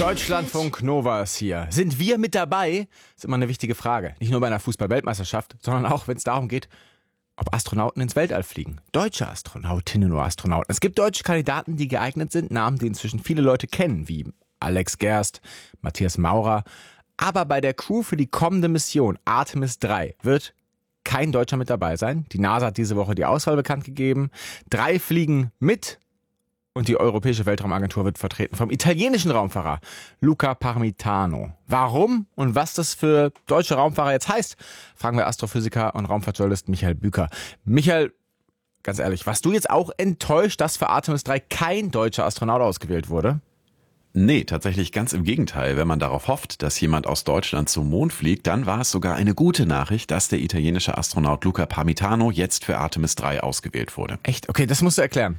Deutschlandfunk Nova ist hier. Sind wir mit dabei? Das ist immer eine wichtige Frage. Nicht nur bei einer Fußball-Weltmeisterschaft, sondern auch, wenn es darum geht, ob Astronauten ins Weltall fliegen. Deutsche Astronautinnen oder Astronauten. Es gibt deutsche Kandidaten, die geeignet sind, Namen, die inzwischen viele Leute kennen, wie Alex Gerst, Matthias Maurer. Aber bei der Crew für die kommende Mission Artemis 3 wird kein Deutscher mit dabei sein. Die NASA hat diese Woche die Auswahl bekannt gegeben. 3 fliegen mit. Und die Europäische Weltraumagentur wird vertreten vom italienischen Raumfahrer Luca Parmitano. Warum und was das für deutsche Raumfahrer jetzt heißt, fragen wir Astrophysiker und Raumfahrtjournalist Michael Büker. Michael, ganz ehrlich, warst du jetzt auch enttäuscht, dass für Artemis 3 kein deutscher Astronaut ausgewählt wurde? Nee, tatsächlich ganz im Gegenteil. Wenn man darauf hofft, dass jemand aus Deutschland zum Mond fliegt, dann war es sogar eine gute Nachricht, dass der italienische Astronaut Luca Parmitano jetzt für Artemis 3 ausgewählt wurde. Echt? Okay, das musst du erklären.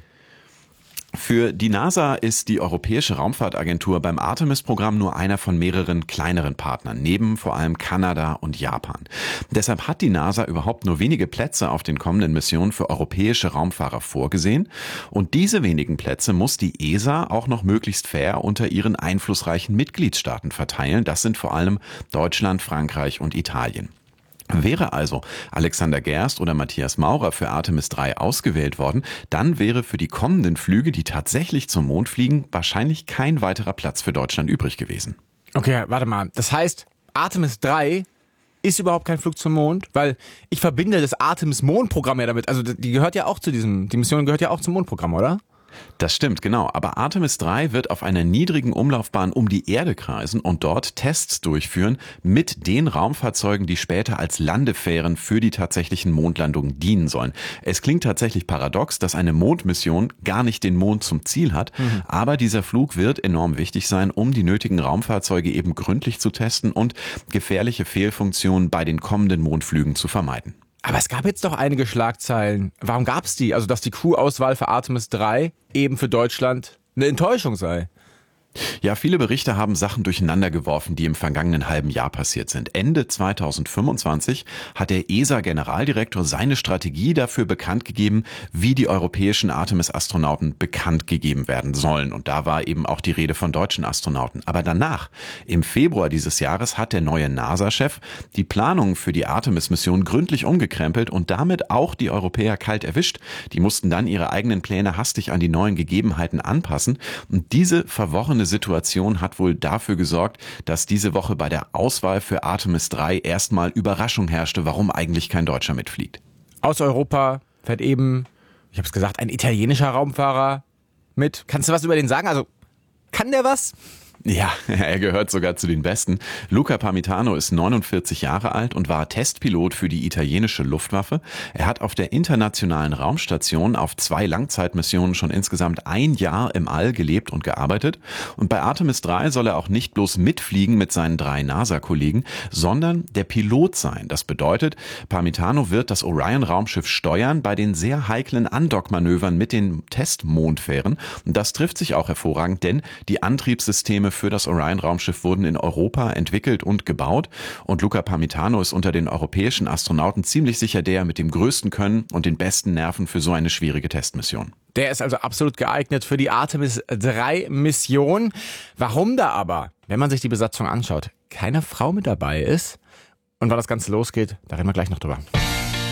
Für die NASA ist die Europäische Raumfahrtagentur beim Artemis-Programm nur einer von mehreren kleineren Partnern, neben vor allem Kanada und Japan. Deshalb hat die NASA überhaupt nur wenige Plätze auf den kommenden Missionen für europäische Raumfahrer vorgesehen. Und diese wenigen Plätze muss die ESA auch noch möglichst fair unter ihren einflussreichen Mitgliedstaaten verteilen. Das sind vor allem Deutschland, Frankreich und Italien. Wäre also Alexander Gerst oder Matthias Maurer für Artemis 3 ausgewählt worden, dann wäre für die kommenden Flüge, die tatsächlich zum Mond fliegen, wahrscheinlich kein weiterer Platz für Deutschland übrig gewesen. Okay, warte mal. Das heißt, Artemis 3 ist überhaupt kein Flug zum Mond? Weil ich verbinde das Artemis-Mondprogramm ja damit. Also die gehört ja auch zu die Mission gehört ja auch zum Mondprogramm, oder? Das stimmt, genau. Aber Artemis 3 wird auf einer niedrigen Umlaufbahn um die Erde kreisen und dort Tests durchführen mit den Raumfahrzeugen, die später als Landefähren für die tatsächlichen Mondlandungen dienen sollen. Es klingt tatsächlich paradox, dass eine Mondmission gar nicht den Mond zum Ziel hat, aber dieser Flug wird enorm wichtig sein, um die nötigen Raumfahrzeuge eben gründlich zu testen und gefährliche Fehlfunktionen bei den kommenden Mondflügen zu vermeiden. Aber es gab jetzt doch einige Schlagzeilen. Warum gab es die? Also, dass die Crew-Auswahl für Artemis 3 eben für Deutschland eine Enttäuschung sei. Ja, viele Berichte haben Sachen durcheinander geworfen, die im vergangenen halben Jahr passiert sind. Ende 2025 hat der ESA-Generaldirektor seine Strategie dafür bekannt gegeben, wie die europäischen Artemis-Astronauten bekannt gegeben werden sollen. Und da war eben auch die Rede von deutschen Astronauten. Aber danach, im Februar dieses Jahres, hat der neue NASA-Chef die Planungen für die Artemis-Mission gründlich umgekrempelt und damit auch die Europäer kalt erwischt. Die mussten dann ihre eigenen Pläne hastig an die neuen Gegebenheiten anpassen. Und diese verworrene Situation hat wohl dafür gesorgt, dass diese Woche bei der Auswahl für Artemis 3 erstmal Überraschung herrschte, warum eigentlich kein Deutscher mitfliegt. Aus Europa fährt eben, ich habe es gesagt, ein italienischer Raumfahrer mit. Kannst du was über den sagen? Also, kann der was? Ja, er gehört sogar zu den Besten. Luca Parmitano ist 49 Jahre alt und war Testpilot für die italienische Luftwaffe. Er hat auf der internationalen Raumstation auf 2 Langzeitmissionen schon insgesamt 1 Jahr im All gelebt und gearbeitet. Und bei Artemis 3 soll er auch nicht bloß mitfliegen mit seinen 3 NASA-Kollegen, sondern der Pilot sein. Das bedeutet, Parmitano wird das Orion-Raumschiff steuern bei den sehr heiklen Andockmanövern mit den Testmondfähren. Und das trifft sich auch hervorragend, denn die Antriebssysteme für das Orion-Raumschiff wurden in Europa entwickelt und gebaut. Und Luca Parmitano ist unter den europäischen Astronauten ziemlich sicher der mit dem größten Können und den besten Nerven für so eine schwierige Testmission. Der ist also absolut geeignet für die Artemis 3 Mission. Warum da aber, wenn man sich die Besatzung anschaut, keine Frau mit dabei ist und wann das Ganze losgeht, da reden wir gleich noch drüber.